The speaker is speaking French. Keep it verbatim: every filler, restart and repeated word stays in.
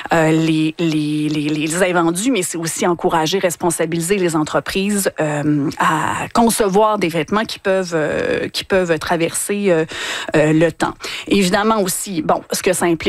euh, les, les, les, les invendus, mais c'est aussi encourager, responsabiliser les entreprises euh, à concevoir des vêtements qui peuvent, euh, qui peuvent traverser euh, euh, le temps. Évidemment aussi, bon, ce que ça implique,